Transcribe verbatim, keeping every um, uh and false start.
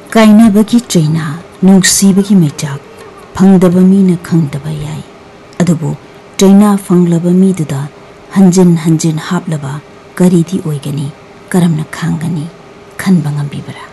कायनाबगी चैना नुंसीबगी मैचाक फंगदबा मीना खंगदबा याई अदुबु चैना फंगलबा मीदुदा हंजिन हंजिन हापलबा करीदी ओइगनी करमना खांगनी खनबा ngambibara